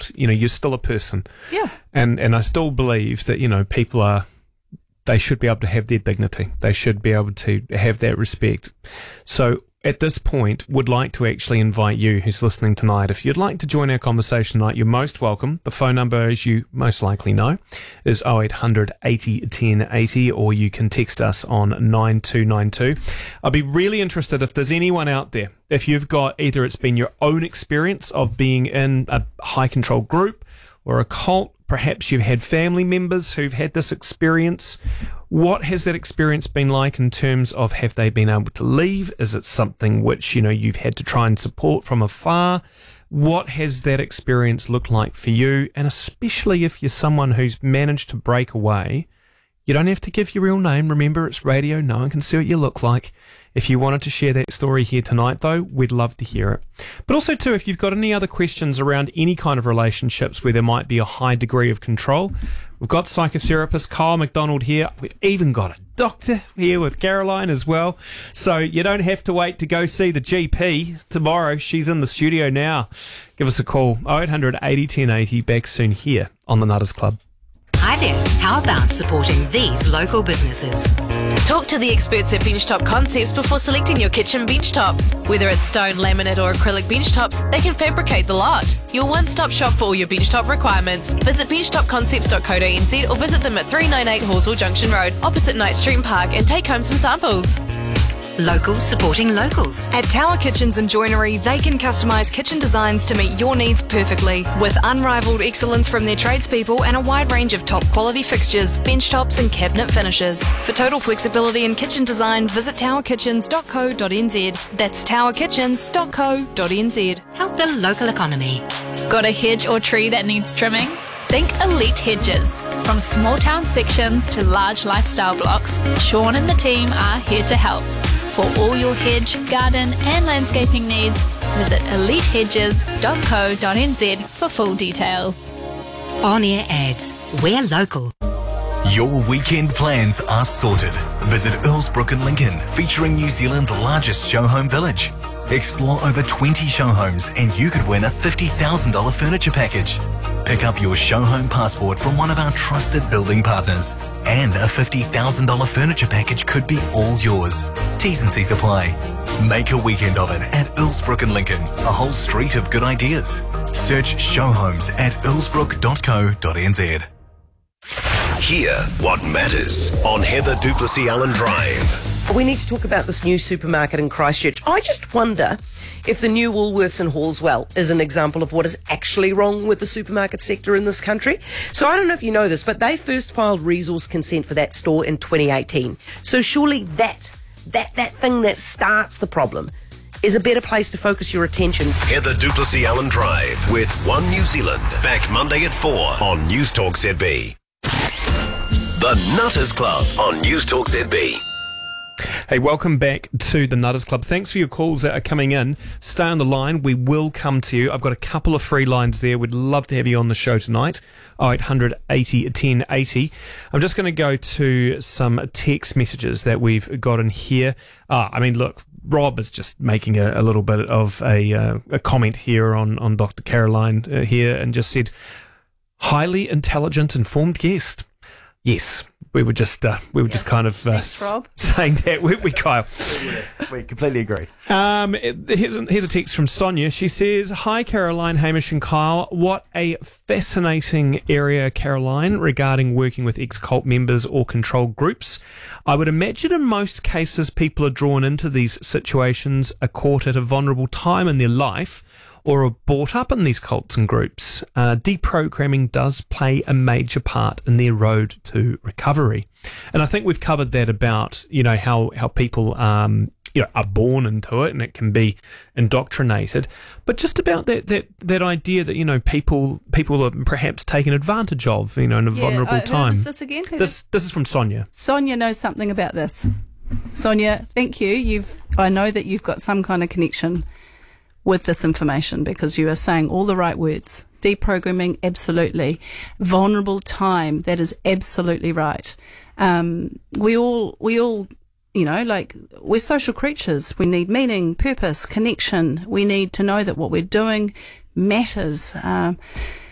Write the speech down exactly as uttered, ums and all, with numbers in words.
not, you know, you're still a person. Yeah. And, and I still believe that, you know, people are, they should be able to have their dignity. They should be able to have that respect. So at this point, would like to actually invite you who's listening tonight. If you'd like to join our conversation tonight, you're most welcome. The phone number, as you most likely know, is oh eight hundred eighty ten eighty, or you can text us on nine two nine two. I'd be really interested if there's anyone out there, if you've got either it's been your own experience of being in a high control group or a cult, perhaps you've had family members who've had this experience. What has that experience been like in terms of have they been able to leave? Is it something which, you know, you've had to try and support from afar? What has that experience looked like for you? And especially if you're someone who's managed to break away, you don't have to give your real name. Remember, it's radio. No one can see what you look like. If you wanted to share that story here tonight, though, we'd love to hear it. But also, too, if you've got any other questions around any kind of relationships where there might be a high degree of control, we've got psychotherapist Kyle McDonald here. We've even got a doctor here with Caroline as well. So you don't have to wait to go see the G P tomorrow. She's in the studio now. Give us a call, oh eight hundred eighty ten eighty, back soon here on the Nutters Club. Hi there, how about supporting these local businesses? Talk to the experts at Benchtop Concepts before selecting your kitchen bench tops. Whether it's stone, laminate or acrylic bench tops, they can fabricate the lot. Your one-stop shop for all your bench top requirements. Visit benchtop concepts dot co dot n z or visit them at three ninety-eight Horsell Junction Road, opposite Knight Street Park, and take home some samples. Locals supporting locals. At Tower Kitchens and Joinery, they can customise kitchen designs to meet your needs perfectly. With unrivalled excellence from their tradespeople and a wide range of top quality fixtures, bench tops and cabinet finishes. For total flexibility in kitchen design, visit tower kitchens dot co dot n z. That's tower kitchens dot co dot n z. Help the local economy. Got a hedge or tree that needs trimming? Think Elite Hedges. From small town sections to large lifestyle blocks, Sean and the team are here to help. For all your hedge, garden and landscaping needs, visit elite hedges dot co dot n z for full details. On-air ads. We're local. Your weekend plans are sorted. Visit Earlsbrook and Lincoln, featuring New Zealand's largest show home village. Explore over twenty show homes and you could win a fifty thousand dollars furniture package. Pick up your show home passport from one of our trusted building partners. And a fifty thousand dollars furniture package could be all yours. T's and C's apply. Make a weekend of it at Earlsbrook and Lincoln, a whole street of good ideas. Search show homes at earlsbrook dot co dot n z. Hear what matters on Heather Duplessis Allen Drive. We need to talk about this new supermarket in Christchurch. I just wonder if the new Woolworths in Hallswell is an example of what is actually wrong with the supermarket sector in this country. So I don't know if you know this, but they first filed resource consent for that store in twenty eighteen. So surely that, that, that thing that starts the problem is a better place to focus your attention. Heather Duplessis Allen Drive with One New Zealand. Back Monday at four on News Talk Z B. The Nutters Club on News Talk Z B. Hey, welcome back to the Nutters Club. Thanks for your calls that are coming in. Stay on the line. We will come to you. I've got a couple of free lines there. We'd love to have you on the show tonight. oh eight hundred eighty ten eighty. I'm just going to go to some text messages that we've got in here. Ah, I mean, look, Rob is just making a, a little bit of a, uh, a comment here on, on Doctor Caroline uh, here and just said, highly intelligent, informed guest. Yes. We were just, uh, we were yeah. just kind of uh, Thanks, Rob. saying that, we, we Kyle. We completely agree. Um, here's, a, here's a text from Sonia. She says, "Hi, Caroline, Hamish, and Kyle. What a fascinating area, Caroline, regarding working with ex-cult members or controlled groups. I would imagine in most cases people are drawn into these situations, are caught at a vulnerable time in their life, or are brought up in these cults and groups. Uh, deprogramming does play a major part in their road to recovery." And I think we've covered that about, you know, how, how people, um, you know, are born into it and it can be indoctrinated. But just about that, that, that idea that, you know, people, people are perhaps taken advantage of, you know, in a Yeah, vulnerable uh, who time. was this again? Who This, this is from Sonia. Sonia knows something about this. Sonia, thank you. You've, I know that you've got some kind of connection with this information because you are saying all the right words. Deprogramming, absolutely. Vulnerable time, that is absolutely right. Um, we all, we all, you know, like, we're social creatures. We need meaning, purpose, connection. We need to know that what we're doing matters. Um,